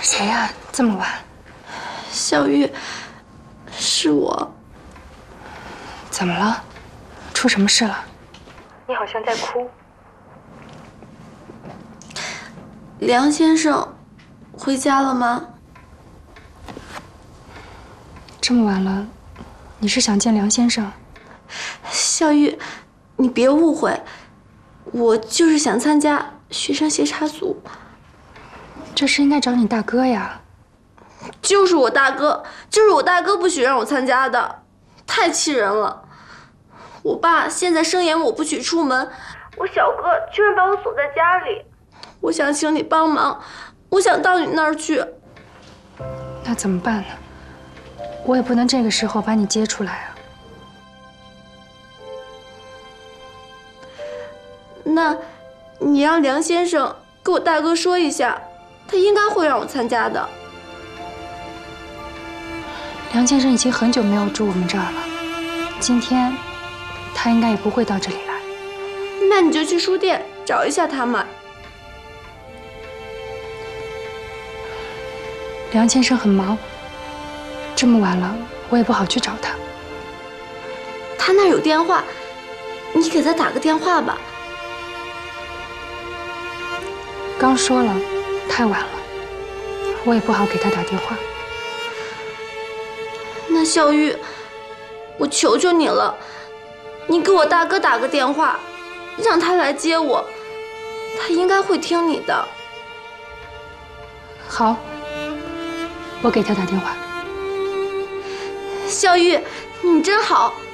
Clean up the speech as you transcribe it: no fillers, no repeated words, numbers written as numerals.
谁呀？这么晚？ 小玉，是我。 怎么了？出什么事了？ 你好像在哭。 梁先生，回家了吗？ 这么晚了，你是想见梁先生？ 小玉，你别误会，我就是想参加学生协查组。 这事应该找你大哥呀。 就是我大哥，就是我大哥不许让我参加的，太气人了。我爸现在声言我不许出门，我小哥居然把我锁在家里。我想请你帮忙，我想到你那儿去。 那怎么办呢？我也不能这个时候把你接出来啊。 那，你让梁先生跟我大哥说一下，他应该会让我参加的。 梁先生已经很久没有住我们这儿了，今天他应该也不会到这里来。 那你就去书店找一下他嘛。 梁先生很忙，这么晚了，我也不好去找他。 他那儿有电话，你给他打个电话吧。 刚说了，太晚了，我也不好给他打电话。 那小玉，我求求你了，你给我大哥打个电话，让他来接我，他应该会听你的。 好，我给他打电话。 小玉，你真好。